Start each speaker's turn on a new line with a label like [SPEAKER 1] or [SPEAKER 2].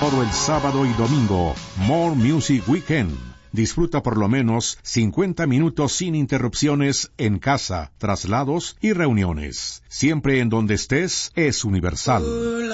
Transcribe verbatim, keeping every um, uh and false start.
[SPEAKER 1] Todo el sábado y domingo, More Music Weekend. Disfruta por lo menos cincuenta minutos sin interrupciones en casa, traslados y reuniones. Siempre en donde estés, es Universal.